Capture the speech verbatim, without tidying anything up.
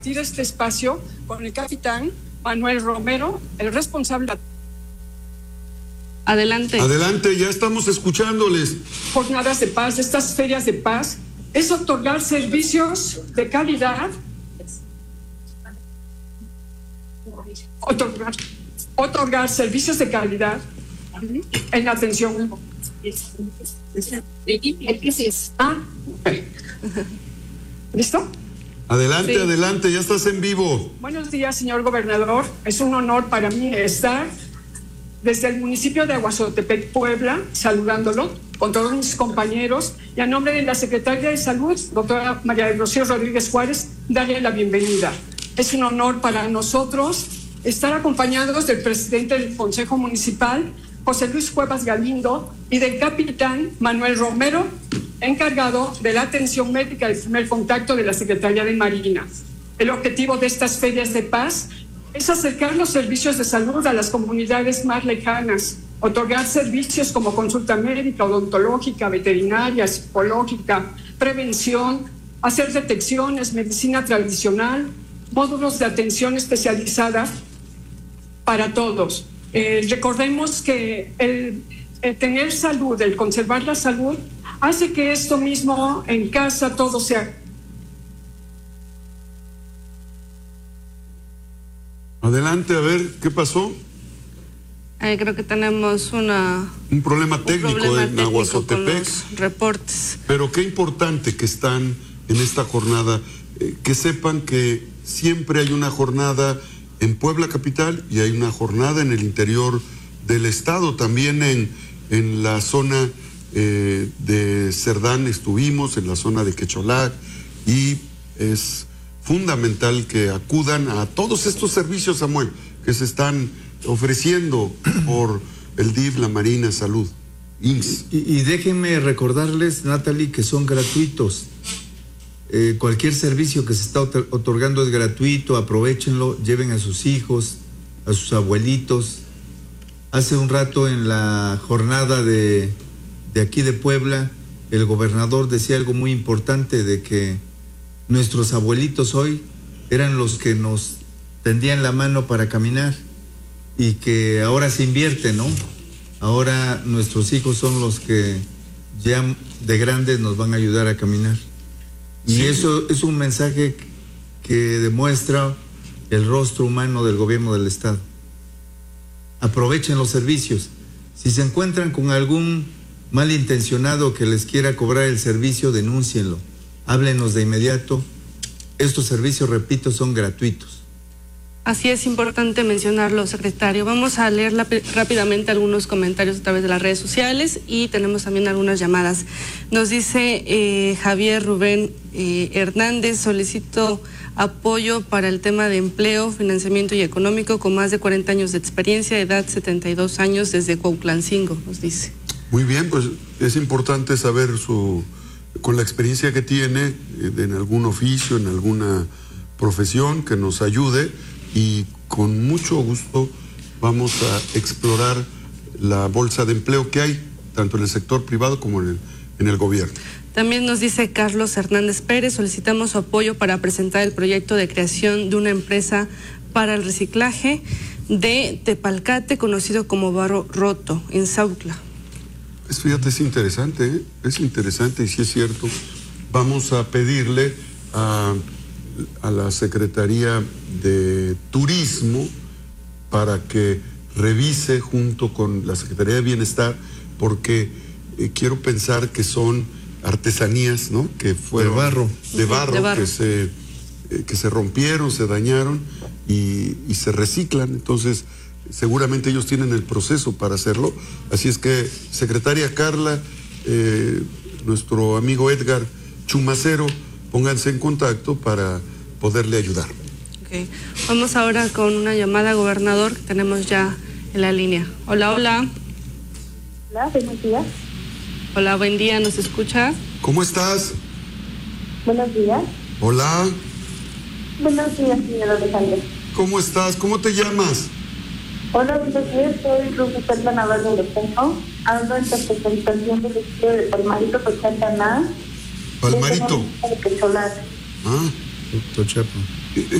este espacio con el capitán Manuel Romero, el responsable. Adelante. Adelante, ya estamos escuchándoles. Jornadas de paz, estas ferias de paz, es otorgar servicios de calidad, otorgar, otorgar servicios de calidad en la atención. Ah, ¿listo? Adelante, Sí. adelante, ya estás en vivo. Buenos días, señor gobernador. Es un honor para mí estar desde el municipio de Aguazotepec, Puebla, saludándolo con todos mis compañeros y a nombre de la Secretaria de Salud, doctora María del Rocío Rodríguez Juárez, darle la bienvenida. Es un honor para nosotros estar acompañados del presidente del Consejo Municipal, José Luis Cuevas Galindo, y del capitán Manuel Romero, encargado de la atención médica del primer contacto de la Secretaría de Marina. El objetivo de estas ferias de paz es acercar los servicios de salud a las comunidades más lejanas, otorgar servicios como consulta médica, odontológica, veterinaria, psicológica, prevención, hacer detecciones, medicina tradicional, módulos de atención especializada para todos. Eh, recordemos que el, el tener salud, el conservar la salud, hace que esto mismo en casa todo sea. Adelante, a ver, ¿qué pasó? Eh, creo que tenemos una, Un problema un técnico problema en técnico con Aguazotepec. los reportes. Pero qué importante que están en esta jornada, eh, que sepan que siempre hay una jornada en Puebla capital y hay una jornada en el interior del estado, también en, en la zona eh, de Cerdán estuvimos, en la zona de Quecholac, y es fundamental que acudan a todos estos servicios, Samuel, que se están ofreciendo por el D I F, la Marina, Salud, I M S S. Y, y déjenme recordarles, Natalie, que son gratuitos. Eh, cualquier servicio que se está otorgando es gratuito, aprovechenlo, lleven a sus hijos, a sus abuelitos. Hace un rato en la jornada de, de aquí de Puebla, el gobernador decía algo muy importante de que nuestros abuelitos hoy eran los que nos tendían la mano para caminar y que ahora se invierte, ¿no? Ahora nuestros hijos son los que ya de grandes nos van a ayudar a caminar. Y sí, eso es un mensaje que demuestra el rostro humano del gobierno del estado. Aprovechen los servicios. Si se encuentran con algún malintencionado que les quiera cobrar el servicio, denúncienlo. Háblenos de inmediato. Estos servicios, repito, son gratuitos. Así es importante mencionarlo, secretario. Vamos a leer la, rápidamente algunos comentarios a través de las redes sociales y tenemos también algunas llamadas. Nos dice eh, Javier Rubén eh, Hernández, solicito apoyo para el tema de empleo, financiamiento y económico con más de cuarenta años de experiencia, edad setenta y dos años, desde Cuautlancingo, nos dice. Muy bien, pues es importante saber su, con la experiencia que tiene eh, en algún oficio, en alguna profesión, que nos ayude. Y con mucho gusto vamos a explorar la bolsa de empleo que hay, tanto en el sector privado como en el, en el gobierno. También nos dice Carlos Hernández Pérez, solicitamos su apoyo para presentar el proyecto de creación de una empresa para el reciclaje de Tepalcate, conocido como Barro Roto, en Sautla. Es, fíjate, es interesante, ¿eh? Es interesante y sí es cierto. Vamos a pedirle a... a la Secretaría de Turismo para que revise junto con la Secretaría de Bienestar, porque eh, quiero pensar que son artesanías, ¿no? Que fueron de barro, de barro, de barro. que se eh, que se rompieron, se dañaron y, y se reciclan. Entonces seguramente ellos tienen el proceso para hacerlo. Así es que, secretaria Carla, eh, nuestro amigo Edgar Chumacero, pónganse en contacto para poderle ayudar. Okay. Vamos ahora con una llamada, gobernador, que tenemos ya en la línea. Hola, hola. Hola, buenos días. Hola, buen día, ¿nos escucha? ¿Cómo estás? Buenos días. Hola. Buenos días, señor Alejandro. ¿Cómo estás? ¿Cómo te llamas? Hola, buenos días, soy Rubí Perla Navarro de Tenjo. Hablo en representación del estudio de Palmarito, Cochantana. Palmarito. De Quecholac. Ah. Tochapo. Eh,